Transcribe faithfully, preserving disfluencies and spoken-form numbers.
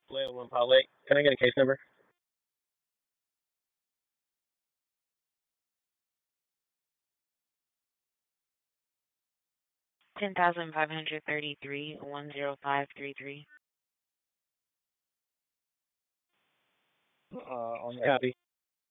Loyal Impala Lake. Can I get a case number? Ten thousand five hundred thirty-three one zero five three three. Uh, on copy.